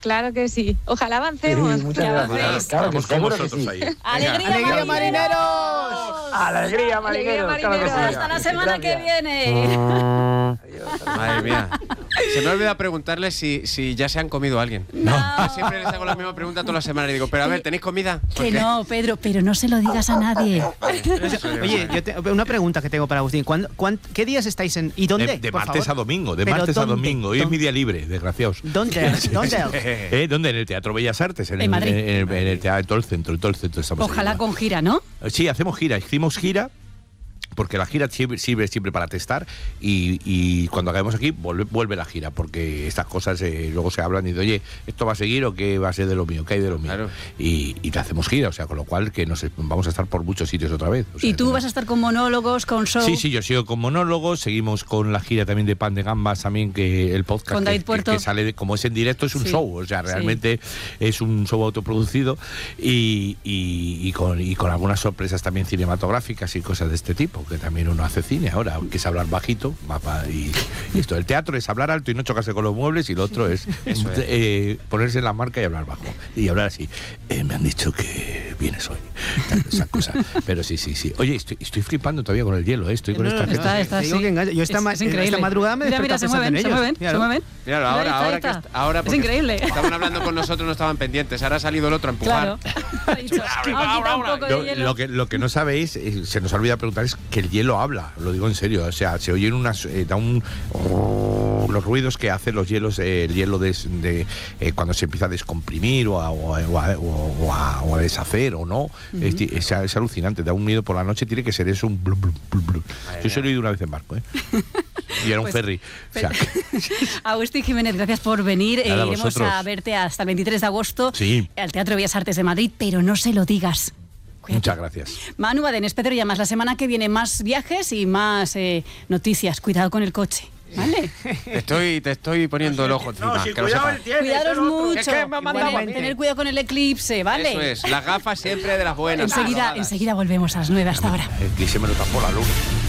Claro que sí. Ojalá avancemos. Sí, muchas gracias. Claro que Estamos seguro que vosotros sí. ahí. ¡Alegría, marineros! ¡Alegría, marineros! Claro que sí. Hasta la semana que viene. Madre mía. Se me olvida preguntarles si ya se han comido a alguien. No. Siempre les hago la misma pregunta toda la semana y digo, pero a ver, ¿tenéis comida? Que no, Pedro, pero no se lo digas a nadie. Oye, una pregunta que tengo para Agustín. ¿Qué días estáis en y dónde? De por martes favor? a domingo, de ¿Pero martes a dónde? domingo. Hoy es mi día libre, desgraciados. ¿Dónde? ¿Dónde? En el Teatro Bellas Artes, En Madrid. En el teatro, todo el centro estamos Ojalá ahí. con gira, ¿no? Sí, hacemos gira, hicimos gira. Porque la gira sirve siempre para testar y cuando acabemos aquí vuelve la gira, porque estas cosas luego se hablan y dicen, oye, ¿esto va a seguir o qué va a ser de lo mío? ¿Qué hay de lo mío? Claro. Y te hacemos gira, o sea, con lo cual que vamos a estar por muchos sitios otra vez. O sea, ¿Y tú vas a estar con monólogos, con show? Sí, yo sigo con monólogos, seguimos con la gira también de Pan de Gambas, también que el podcast Con David Puerto. que sale, como es en directo, es un Sí. show, o sea, realmente es un show autoproducido y con algunas sorpresas también cinematográficas y cosas de este tipo, que también uno hace cine ahora, que es hablar bajito, y esto, el teatro es hablar alto y no chocarse con los muebles, y lo otro es ponerse en la marca y hablar bajo, y hablar así, me han dicho que vienes hoy, esas cosas, pero sí. Oye, estoy flipando todavía con el hielo, estoy con esta gente. Está, Te digo sí. que engaño. Yo esta increíble. madrugada me he Mira, despertado se pensando en mueven, ellos. se mueven. Míralo, ahora Es porque increíble. estaban hablando con nosotros, no estaban pendientes. Ahora ha salido el otro a empujar. Claro. Ha dicho, quita un poco de hielo. Lo que no sabéis, se nos olvida preguntar, es que el hielo habla, lo digo en serio, o sea, se oyen los ruidos que hacen los hielos, el hielo cuando se empieza a descomprimir o a deshacer o no, es alucinante, da un miedo por la noche, tiene que ser eso, un blum, blum, blum, blum. Yo se lo he oído una vez en barco, y era un ferry. O sea, Agustín Jiménez, gracias por venir. Nada, Iremos vosotros. a verte hasta el 23 de agosto Sí. al Teatro Bellas Artes de Madrid, pero no se lo digas. Cuídate. muchas gracias. Manu Badenes, Pedro Llamas, la semana que viene más viajes y más noticias. Cuidado con el coche, ¿vale? Te estoy poniendo el ojo encima. que lo sepas. Cuidaros mucho. Es que me ha mandado Tener cuidado con el eclipse, ¿vale? Eso es, las gafas siempre de las buenas. Enseguida volvemos a las 9 hasta ahora. El cliché me lo tapó la luna.